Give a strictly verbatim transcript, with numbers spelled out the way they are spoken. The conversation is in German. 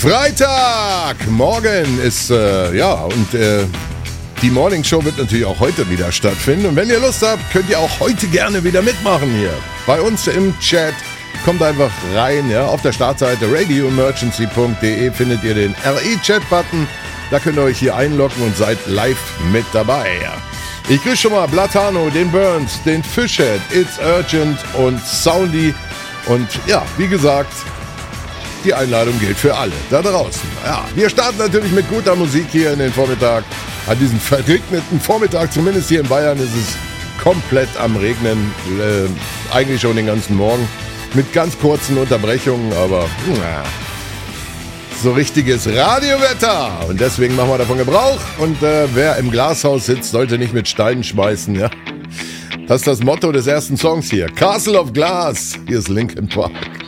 Freitag! Morgen ist, äh, ja, und äh, die Morning Show wird natürlich auch heute wieder stattfinden. Und wenn ihr Lust habt, könnt ihr auch heute gerne wieder mitmachen hier. Bei uns im Chat. Kommt einfach rein, ja. Auf der Startseite radio emergency punkt de findet ihr den R E-Chat-Button. Da könnt ihr euch hier einloggen und seid live mit dabei. Ja. Ich grüße schon mal Blatano, den Burns, den Fishhead, It's Urgent und Soundy. Und ja, wie gesagt, die Einladung gilt für alle da draußen. Ja, wir starten natürlich mit guter Musik hier in den Vormittag. An diesem verregneten Vormittag, zumindest hier in Bayern, ist es komplett am Regnen. Äh, eigentlich schon den ganzen Morgen. Mit ganz kurzen Unterbrechungen, aber na, so richtiges Radiowetter. Und deswegen machen wir davon Gebrauch. Und äh, wer im Glashaus sitzt, sollte nicht mit Steinen schmeißen. Ja? Das ist das Motto des ersten Songs hier. Castle of Glass. Hier ist Linkin Park.